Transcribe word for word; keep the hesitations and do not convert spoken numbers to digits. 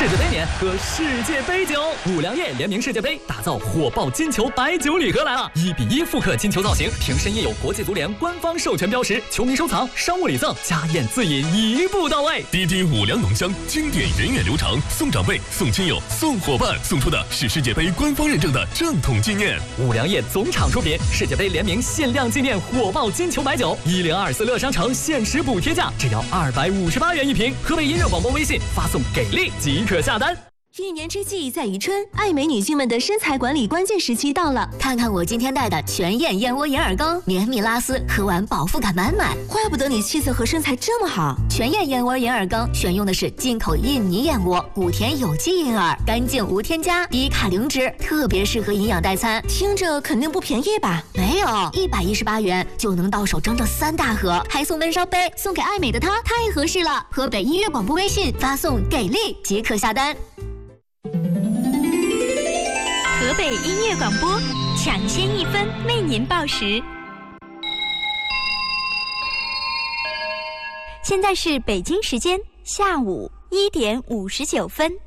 世界杯年喝世界杯酒，五粮液联名世界杯，打造火爆金球白酒礼盒来了！一比一复刻金球造型，瓶身印有国际足联官方授权标识，球迷收藏、商务礼赠、家宴自饮一步到位。 滴滴五粮浓香，经典源远流长，送长辈、送亲友、送伙伴，送出的是世界杯官方认证的正统纪念。 五粮液总厂出品，世界杯联名限量纪念火爆金球白酒，一零二四乐商城限时补贴价，只要二百五十八元一瓶。河北音乐广播微信发送给力即可下单。 一年之计在于春，爱美女性们的身材管理关键时期到了。 看看我今天带的全燕燕窝银耳羹，绵密拉丝，喝完饱腹感满满。 怪不得你气色和身材这么好。 全燕燕窝银耳羹选用的是进口印尼燕窝，谷田有机银耳，干净无添加，低卡零脂，特别适合营养代餐。 听着肯定不便宜吧？ 没有，一百一十八元就能到手整整三大盒，还送温烧杯，送给爱美的她太合适了。河北音乐广播微信发送给力即可下单。 河北音乐广播，抢先一分为您报时。现在是北京时间下午一点五十九分。